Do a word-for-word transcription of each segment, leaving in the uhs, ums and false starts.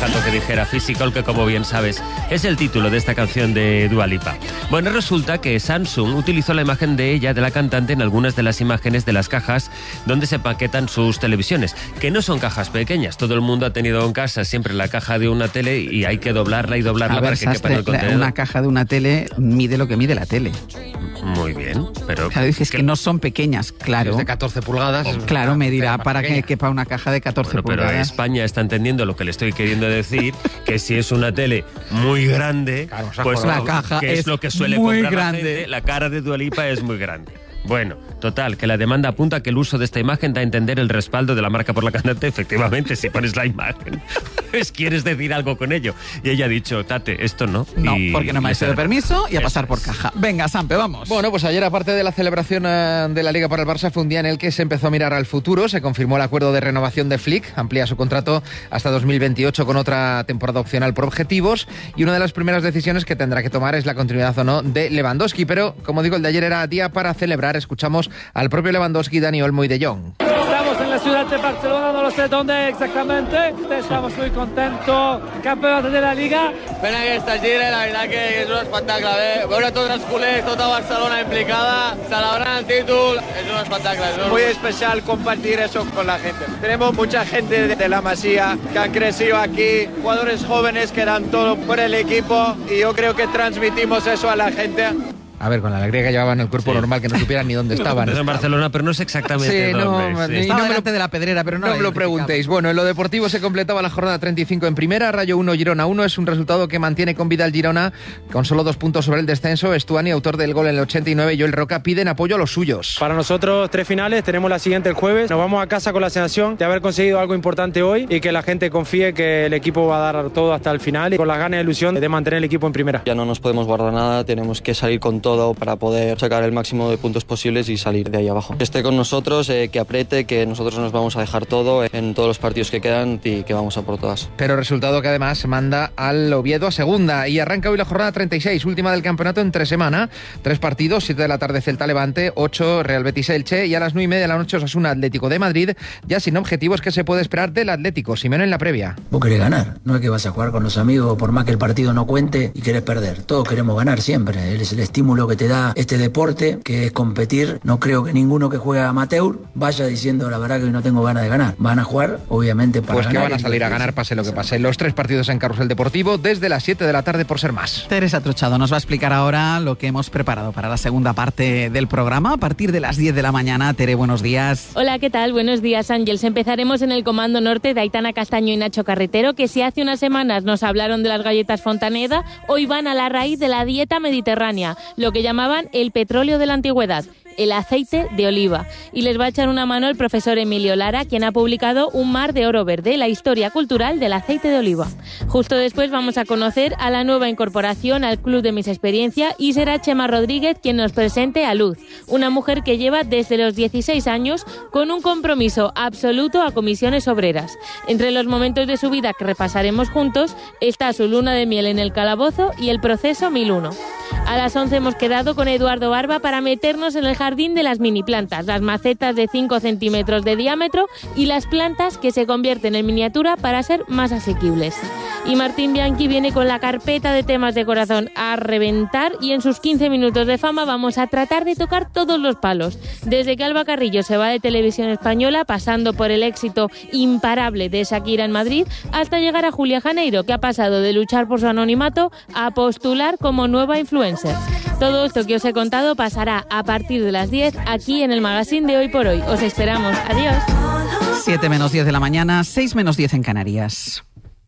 dejando que dijera Physical, que como bien sabes es el título de esta canción de Dua Lipa. Bueno, resulta que Samsung utilizó la imagen de ella, de la cantante, en algunas de las imágenes de las cajas donde se paquetan sus televisiones, que no son cajas pequeñas. Todo el mundo ha tenido en casa siempre la caja de una tele y hay que doblarla y doblarla ver, para que quepa en el contenedor. Una caja de una tele mide lo que mide la tele. Muy bien, pero... Claro, dices que, que no son pequeñas, claro. Es de catorce pulgadas. Oh, claro, me dirá para pequeña. Que quepa una caja de catorce bueno, pulgadas. Pero España está entendiendo lo que le estoy queriendo decir, que si es una tele muy grande, claro, pues la caja que es, es lo que suele muy comprar grande. La gente, la cara de Dua Lipa es muy grande. Bueno, total, que la demanda apunta que el uso de esta imagen da a entender el respaldo de la marca por la cantante. Efectivamente, si pones la imagen, pues quieres decir algo con ello. Y ella ha dicho, Tate, esto no. No, y porque no me ha sido permiso y a pasar por caja. Venga, Sampe, vamos. Bueno, pues ayer, aparte de la celebración de la Liga para el Barça, fue un día en el que se empezó a mirar al futuro. Se confirmó el acuerdo de renovación de Flick, amplía su contrato hasta dos mil veintiocho con otra temporada opcional por objetivos. Y una de las primeras decisiones que tendrá que tomar es la continuidad o no de Lewandowski. Pero, como digo, el de ayer era día para celebrar. Escuchamos al propio Lewandowski, Dani Olmo y De Jong. Estamos en la ciudad de Barcelona, no lo sé dónde exactamente. Estamos muy contentos, campeonato de la Liga. Pena que esta gira, la verdad que és un espectacle. Eh? Veure tots els culers, tota Barcelona implicada, celebrant el títol, es un espectacle. Es un... Muy especial compartir eso con la gente. Tenemos mucha gente de la Masía que han crecido aquí, jugadores jóvenes que dan todo por el equipo y yo creo que transmitimos eso a la gente. A ver, con la alegría que llevaban el cuerpo sí. normal, que no supieran ni dónde estaban. Es en Barcelona, pero no sé exactamente sí, dónde. No, sí. Ni, Estaba no me delante lo, de la pedrera, pero no, no me lo preguntéis. Bueno, en lo deportivo se completaba la jornada treinta y cinco en primera, Rayo uno, Girona uno. Es un resultado que mantiene con vida al Girona, con solo dos puntos sobre el descenso. Estuani, autor del gol en el ochenta y nueve, y Joel Roca piden apoyo a los suyos. Para nosotros, tres finales, tenemos la siguiente el jueves. Nos vamos a casa con la sensación de haber conseguido algo importante hoy y que la gente confíe que el equipo va a dar todo hasta el final y con las ganas y ilusión de mantener el equipo en primera. Ya no nos podemos guardar nada, tenemos que salir con todo para poder sacar el máximo de puntos posibles y salir de ahí abajo. Que esté con nosotros, eh, que apriete, que nosotros nos vamos a dejar todo en todos los partidos que quedan y que vamos a por todas. Pero resultado que además manda al Oviedo a segunda y arranca hoy la jornada treinta y seis, última del campeonato entre semana. Tres partidos, siete de la tarde Celta Levante, ocho Real Betis Elche y a las nueve y media de la noche Osasuna Atlético de Madrid, ya sin objetivos. Que se puede esperar del Atlético. Simeone en la previa. Vos querés ganar, no es que vas a jugar con los amigos por más que el partido no cuente y querés perder. Todos queremos ganar siempre, es el estímulo que te da este deporte, que es competir. No creo que ninguno que juega amateur vaya diciendo la verdad que no tengo ganas de ganar. Van a jugar, obviamente, para pues ganar. Pues que van a salir a ganar pase lo que pase. Los tres partidos en Carrusel Deportivo desde las siete de la tarde por ser más. Teresa Trochado nos va a explicar ahora lo que hemos preparado para la segunda parte del programa a partir de las diez de la mañana. Tere, buenos días. Hola, ¿qué tal? Buenos días, Ángels. Empezaremos en el Comando Norte de Aitana Castaño y Nacho Carretero, que si hace unas semanas nos hablaron de las galletas Fontaneda, hoy van a la raíz de la dieta mediterránea, lo que llamaban el petróleo de la antigüedad, el aceite de oliva. Y les va a echar una mano el profesor Emilio Lara, quien ha publicado Un mar de oro verde, la historia cultural del aceite de oliva. Justo después vamos a conocer a la nueva incorporación al Club de Mis Experiencia y será Chema Rodríguez quien nos presente a Luz, una mujer que lleva desde los dieciséis años con un compromiso absoluto a comisiones obreras. Entre los momentos de su vida que repasaremos juntos está su luna de miel en el calabozo y el proceso mil uno. A las once hemos quedado con Eduardo Barba para meternos en el jardín de las mini plantas, las macetas de cinco centímetros de diámetro y las plantas que se convierten en miniatura para ser más asequibles. Y Martín Bianchi viene con la carpeta de temas de corazón a reventar y en sus quince minutos de fama vamos a tratar de tocar todos los palos. Desde que Alba Carrillo se va de Televisión Española, pasando por el éxito imparable de Shakira en Madrid, hasta llegar a Julia Janeiro, que ha pasado de luchar por su anonimato a postular como nueva influencer. Todo esto que os he contado pasará a partir de las diez aquí en el magazine de Hoy por Hoy. Os esperamos. Adiós. siete menos diez de la mañana, seis menos diez en Canarias.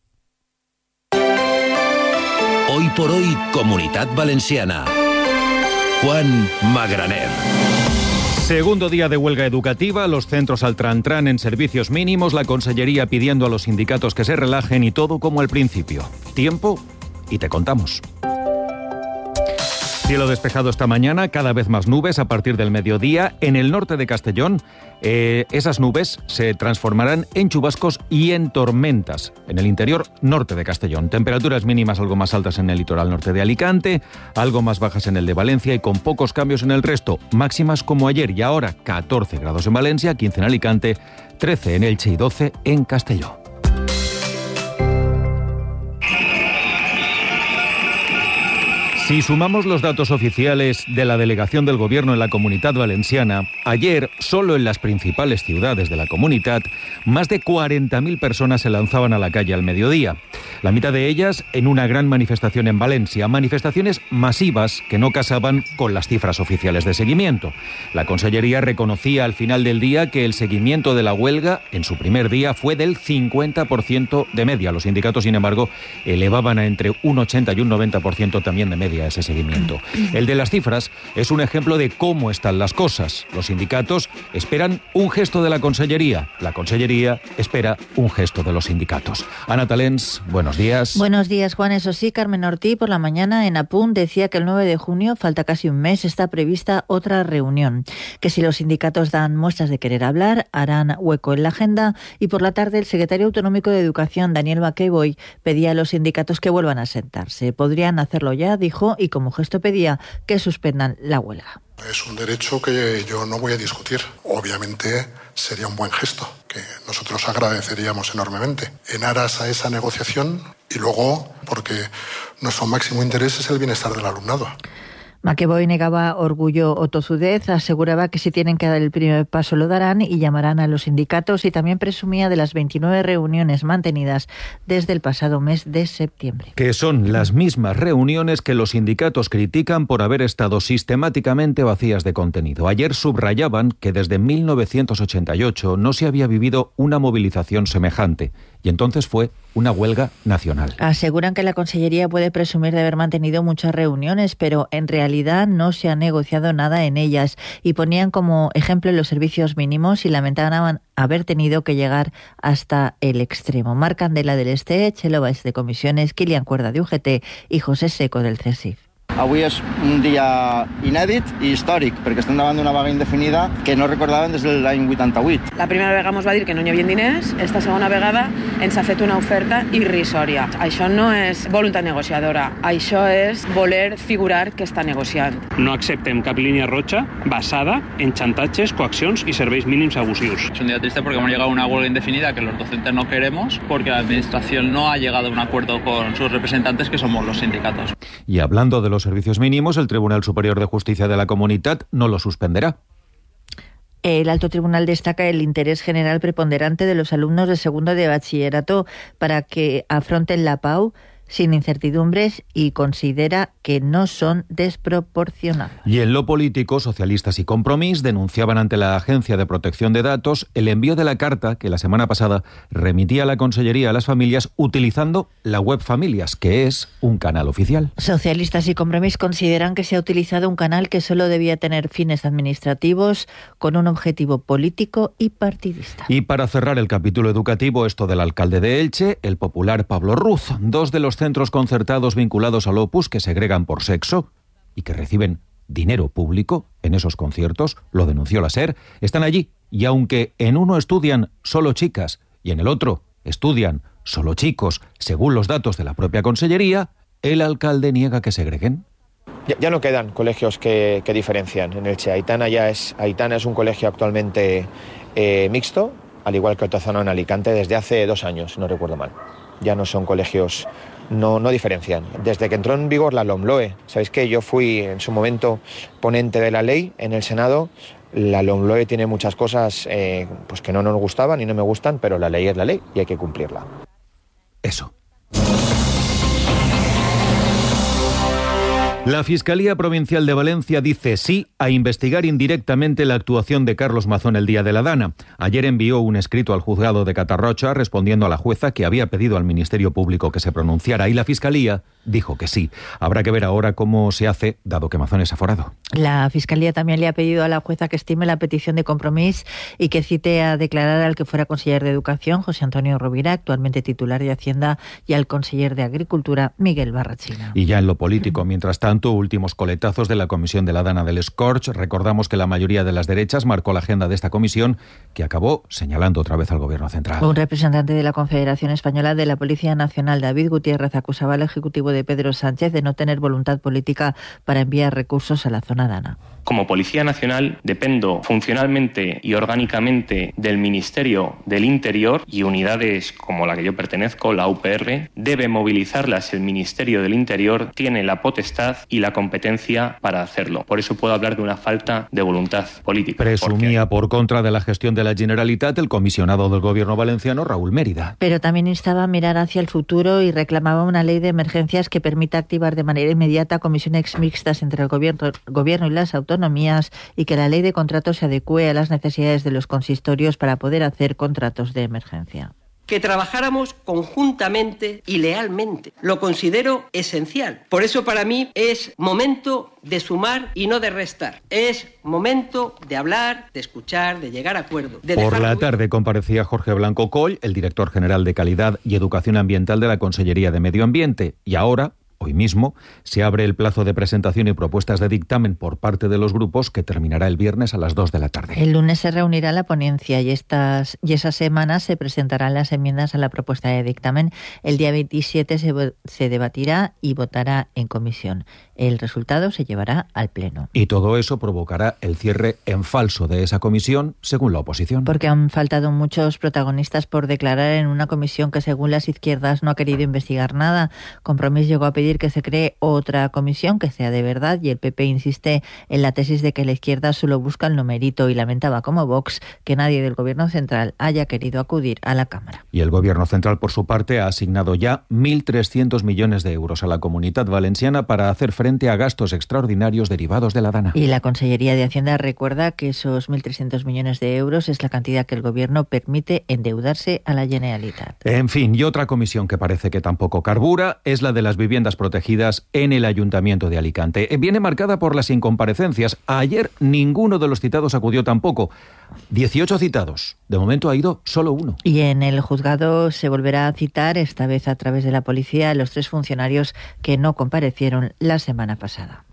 Hoy por Hoy, Comunitat Valenciana. Juan Magraner. Segundo día de huelga educativa, los centros al tran-tran en servicios mínimos, la Consellería pidiendo a los sindicatos que se relajen y todo como al principio. Tiempo y te contamos. Cielo despejado esta mañana, cada vez más nubes a partir del mediodía. En el norte de Castellón, eh, esas nubes se transformarán en chubascos y en tormentas. En el interior norte de Castellón, temperaturas mínimas algo más altas en el litoral norte de Alicante, algo más bajas en el de Valencia y con pocos cambios en el resto. Máximas como ayer y ahora, catorce grados en Valencia, quince en Alicante, trece en Elche y doce en Castelló. Si sumamos los datos oficiales de la delegación del Gobierno en la Comunitat Valenciana, ayer, solo en las principales ciudades de la Comunitat, más de cuarenta mil personas se lanzaban a la calle al mediodía. La mitad de ellas en una gran manifestación en Valencia, manifestaciones masivas que no casaban con las cifras oficiales de seguimiento. La Consellería reconocía al final del día que el seguimiento de la huelga en su primer día fue del cincuenta por ciento de media. Los sindicatos, sin embargo, elevaban a entre un ochenta y un noventa por ciento también de media ese seguimiento. El de las cifras es un ejemplo de cómo están las cosas. Los sindicatos esperan un gesto de la Consellería. La Consellería espera un gesto de los sindicatos. Ana Talens, buenos días. Buenos días, Juan. Eso sí, Carmen Ortí por la mañana en Apunt decía que el nueve de junio, falta casi un mes, está prevista otra reunión. Que si los sindicatos dan muestras de querer hablar, harán hueco en la agenda. Y por la tarde el secretario autonómico de Educación, Daniel McEvoy, pedía a los sindicatos que vuelvan a sentarse. Podrían hacerlo ya, dijo, y como gesto pedía que suspendan la huelga. Es un derecho que yo no voy a discutir. Obviamente sería un buen gesto, que nosotros agradeceríamos enormemente, en aras a esa negociación y luego porque nuestro máximo interés es el bienestar del alumnado. McEvoy negaba orgullo o tozudez, aseguraba que si tienen que dar el primer paso lo darán y llamarán a los sindicatos, y también presumía de las veintinueve reuniones mantenidas desde el pasado mes de septiembre. Que son las mismas reuniones que los sindicatos critican por haber estado sistemáticamente vacías de contenido. Ayer subrayaban que desde mil novecientos ochenta y ocho no se había vivido una movilización semejante, y entonces fue una huelga nacional. Aseguran que la Consellería puede presumir de haber mantenido muchas reuniones, pero en realidad no se ha negociado nada en ellas, y ponían como ejemplo los servicios mínimos y lamentaban haber tenido que llegar hasta el extremo. Marc Candela del Este, Chelo Valls de Comisiones, Kilian Cuerda de U G T i José Seco del CESIF. Avui és un dia inèdit i històric, perquè estem davant d'una vaga indefinida que no recordaven des de l'any vuitanta-vuit. La primera vegada ens va dir que no hi havia diners, esta segona vegada ens ha fet una oferta irrisòria. Això no és voluntat negociadora, això és voler figurar que està negociant. No acceptem cap línia roja basada en xantatges, coaccions i serveis mínims abusius. Es un día triste porque hemos llegado a una huelga indefinida que los docentes no queremos, porque la administración no ha llegado a un acuerdo con sus representantes, que somos los sindicatos. Y hablando de los servicios mínimos, el Tribunal Superior de Justicia de la Comunitat no lo suspenderá. El Alto Tribunal destaca el interés general preponderante de los alumnos de segundo de bachillerato para que afronten la P A U sin incertidumbres y considera que no son desproporcionados. Y en lo político, Socialistas y Compromís denunciaban ante la Agencia de Protección de Datos el envío de la carta que la semana pasada remitía la Consellería a las familias utilizando la web Familias, que es un canal oficial. Socialistas y Compromís consideran que se ha utilizado un canal que solo debía tener fines administrativos con un objetivo político y partidista. Y para cerrar el capítulo educativo, esto del alcalde de Elche, el popular Pablo Ruz. Dos de los centros concertados vinculados al Opus que segregan por sexo y que reciben dinero público en esos conciertos, lo denunció la SER, están allí, y aunque en uno estudian solo chicas y en el otro estudian solo chicos, según los datos de la propia Consellería, el alcalde niega que segreguen. Ya, ya no quedan colegios que, que diferencian en Elche. Aitana ya es, Aitana es un colegio actualmente eh, mixto, al igual que Otazano en Alicante, desde hace dos años, si no recuerdo mal. Ya no son colegios, no, no diferencian. Desde que entró en vigor la LOMLOE, sabéis que yo fui en su momento ponente de la ley en el Senado. La LOMLOE tiene muchas cosas eh, pues que no nos gustaban y no me gustan, pero la ley es la ley y hay que cumplirla. Eso. La Fiscalía Provincial de Valencia dice sí a investigar indirectamente la actuación de Carlos Mazón el día de la Dana. Ayer envió un escrito al juzgado de Catarrocha respondiendo a la jueza que había pedido al Ministerio Público que se pronunciara, y la Fiscalía dijo que sí. Habrá que ver ahora cómo se hace, dado que Mazón es aforado. La Fiscalía también le ha pedido a la jueza que estime la petición de Compromís y que cite a declarar al que fuera conseller de Educación, José Antonio Rovira, actualmente titular de Hacienda, y al conseller de Agricultura, Miguel Barrachina. Y ya en lo político, mientras tanto, últimos coletazos de la Comisión de la Dana del Escorch. Recordamos que la mayoría de las derechas marcó la agenda de esta comisión, que acabó señalando otra vez al Gobierno central. Un representante de la Confederación Española de la Policía Nacional, David Gutiérrez, acusaba al Ejecutivo de Pedro Sánchez de no tener voluntad política para enviar recursos a la zona Dana. Como Policía Nacional dependo funcionalmente y orgánicamente del Ministerio del Interior, y unidades como la que yo pertenezco, la U P R, debe movilizarlas el Ministerio del Interior, tiene la potestad y la competencia para hacerlo. Por eso puedo hablar de una falta de voluntad política. Presumía por contra de la gestión de la Generalitat el comisionado del Gobierno valenciano, Raúl Mérida. Pero también instaba a mirar hacia el futuro y reclamaba una ley de emergencias que permita activar de manera inmediata comisiones mixtas entre el gobierno, gobierno y las autonomías, y que la ley de contratos se adecue a las necesidades de los consistorios para poder hacer contratos de emergencia. Que trabajáramos conjuntamente y lealmente. Lo considero esencial. Por eso para mí es momento de sumar y no de restar. Es momento de hablar, de escuchar, de llegar a acuerdos. De Por la huir. tarde comparecía Jorge Blanco Coll, el director general de Calidad y Educación Ambiental de la Consellería de Medio Ambiente. Y ahora, hoy mismo, se abre el plazo de presentación y propuestas de dictamen por parte de los grupos, que terminará el viernes a las dos de la tarde. El lunes se reunirá la ponencia y estas y esa semana se presentarán las enmiendas a la propuesta de dictamen. El día veintisiete se, se debatirá y votará en comisión. El resultado se llevará al Pleno. Y todo eso provocará el cierre en falso de esa comisión, según la oposición. Porque han faltado muchos protagonistas por declarar en una comisión que, según las izquierdas, no ha querido investigar nada. Compromís llegó a pedir que se cree otra comisión que sea de verdad, y el P P insiste en la tesis de que la izquierda solo busca el numerito, y lamentaba, como Vox, que nadie del Gobierno central haya querido acudir a la Cámara. Y el Gobierno central, por su parte, ha asignado ya mil trescientos millones de euros a la Comunitat Valenciana para hacer frente a gastos extraordinarios derivados de la Dana. Y la Consellería de Hacienda recuerda que esos mil trescientos millones de euros es la cantidad que el Gobierno permite endeudarse a la Generalitat. En fin, y otra comisión que parece que tampoco carbura es la de las viviendas protegidas en el Ayuntamiento de Alicante. Viene marcada por las incomparecencias. Ayer ninguno de los citados acudió tampoco. dieciocho citados. De momento ha ido solo uno. Y en el juzgado se volverá a citar, esta vez a través de la policía, a los tres funcionarios que no comparecieron la semana pasada.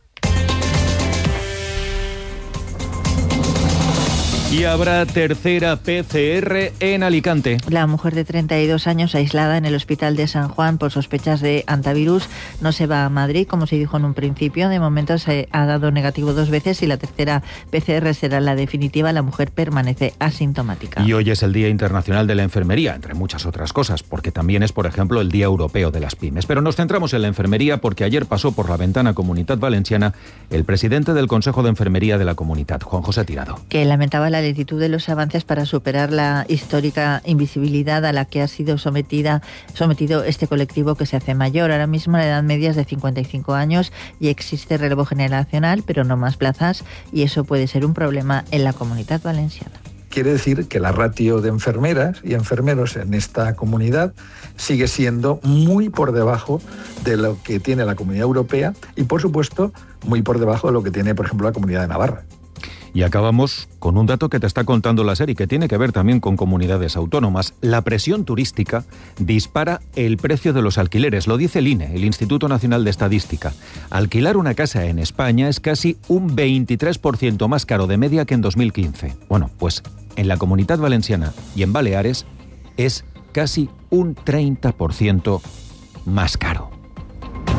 Y habrá tercera P C R en Alicante. La mujer de treinta y dos años, aislada en el hospital de San Juan por sospechas de antivirus, no se va a Madrid, como se dijo en un principio. De momento se ha dado negativo dos veces y la tercera P C R será la definitiva. La mujer permanece asintomática. Y hoy es el Día Internacional de la Enfermería, entre muchas otras cosas, porque también es, por ejemplo, el Día Europeo de las Pymes. Pero nos centramos en la enfermería porque ayer pasó por la ventana Comunitat Valenciana el presidente del Consejo de Enfermería de la Comunitat, Juan José Tirado. Que lamentaba la lentitud de los avances para superar la histórica invisibilidad a la que ha sido sometida, sometido este colectivo que se hace mayor. Ahora mismo la edad media es de cincuenta y cinco años y existe relevo generacional, pero no más plazas, y eso puede ser un problema en la Comunitat Valenciana. Quiere decir que la ratio de enfermeras y enfermeros en esta comunidad sigue siendo muy por debajo de lo que tiene la Comunidad Europea y, por supuesto, muy por debajo de lo que tiene, por ejemplo, la Comunidad de Navarra. Y acabamos con un dato que te está contando la serie, que tiene que ver también con comunidades autónomas. La presión turística dispara el precio de los alquileres, lo dice el I N E, el Instituto Nacional de Estadística. Alquilar una casa en España es casi un veintitrés por ciento más caro de media que en dos mil quince. Bueno, pues en la Comunitat Valenciana y en Baleares es casi un treinta por ciento más caro.